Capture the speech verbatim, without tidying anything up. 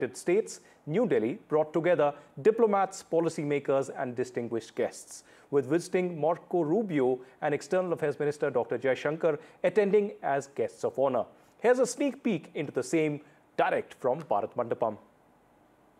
States, New Delhi brought together diplomats, policymakers and distinguished guests, with visiting Marco Rubio and External Affairs Minister Doctor Jaishankar attending as guests of honor. Here's a sneak peek into the same direct from Bharat Mandapam.